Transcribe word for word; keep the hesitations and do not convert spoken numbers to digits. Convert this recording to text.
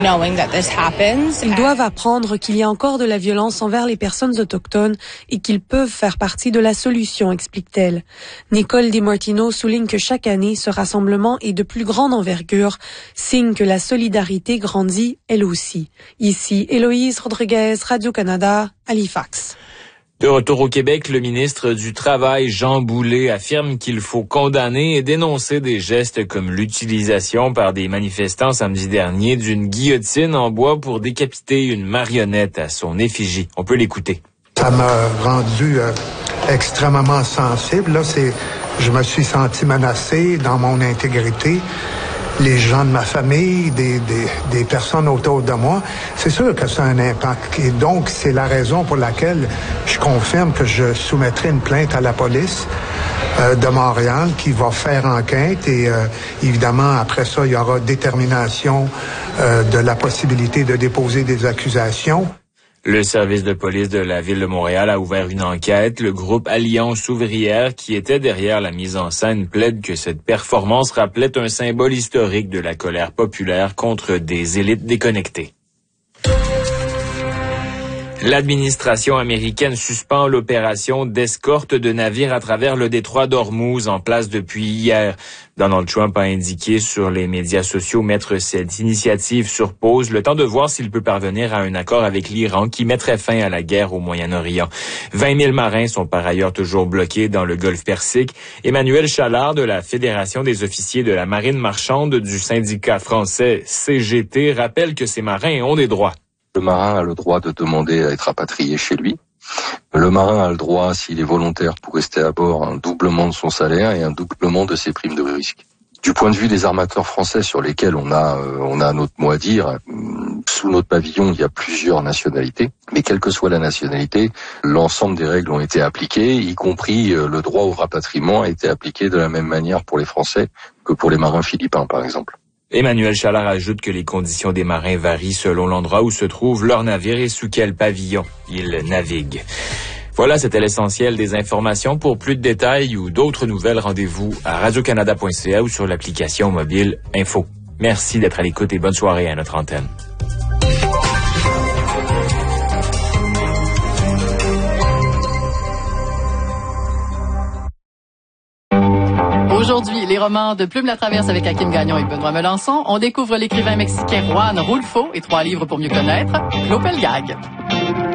Ils doivent apprendre qu'il y a encore de la violence envers les personnes autochtones et qu'ils peuvent faire partie de la solution, explique-t-elle. Nicole DiMartino souligne que chaque année, ce rassemblement est de plus grande envergure, signe que la solidarité grandit elle aussi. Ici, Héloïse Rodriguez, Radio-Canada, Halifax. De retour au Québec, le ministre du Travail, Jean Boulet, affirme qu'il faut condamner et dénoncer des gestes comme l'utilisation par des manifestants samedi dernier d'une guillotine en bois pour décapiter une marionnette à son effigie. On peut l'écouter. Ça m'a rendu euh, extrêmement sensible. Là, c'est, je me suis senti menacé dans mon intégrité. Les gens de ma famille, des, des, des personnes autour de moi, c'est sûr que ça a un impact. Et donc, c'est la raison pour laquelle je confirme que je soumettrai une plainte à la police euh, de Montréal qui va faire enquête. Et euh, évidemment, après ça, il y aura détermination euh, de la possibilité de déposer des accusations. Le service de police de la Ville de Montréal a ouvert une enquête. Le groupe Alliance ouvrière, qui était derrière la mise en scène, plaide que cette performance rappelait un symbole historique de la colère populaire contre des élites déconnectées. L'administration américaine suspend l'opération d'escorte de navires à travers le détroit d'Ormuz en place depuis hier. Donald Trump a indiqué sur les médias sociaux mettre cette initiative sur pause, le temps de voir s'il peut parvenir à un accord avec l'Iran qui mettrait fin à la guerre au Moyen-Orient. vingt mille marins sont par ailleurs toujours bloqués dans le golfe Persique. Emmanuel Chalard de la Fédération des officiers de la marine marchande du syndicat français C G T rappelle que ces marins ont des droits. Le marin a le droit de demander à être rapatrié chez lui. Le marin a le droit, s'il est volontaire pour rester à bord, un doublement de son salaire et un doublement de ses primes de risque. Du point de vue des armateurs français sur lesquels on a euh, on a notre mot à dire, sous notre pavillon, il y a plusieurs nationalités. Mais quelle que soit la nationalité, l'ensemble des règles ont été appliquées, y compris euh, le droit au rapatriement a été appliqué de la même manière pour les Français que pour les marins philippins, par exemple. Emmanuel Chalard ajoute que les conditions des marins varient selon l'endroit où se trouve leur navire et sous quel pavillon ils naviguent. Voilà, c'était l'essentiel des informations. Pour plus de détails ou d'autres nouvelles, rendez-vous à radio canada point c a ou sur l'application mobile Info. Merci d'être à l'écoute et bonne soirée à notre antenne. Aujourd'hui, les romans de Plume la Traverse avec Hakim Gagnon et Benoît Melançon. On découvre l'écrivain mexicain Juan Rulfo et trois livres pour mieux connaître, Clopelgag.